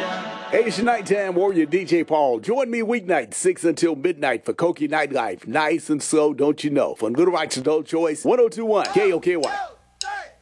Asian Nighttime Warrior DJ Paul. Join me weeknight 6 until midnight for Koki Nightlife. Nice and slow, don't you know? From Little Rock's Adult Choice, 1021 KOKY.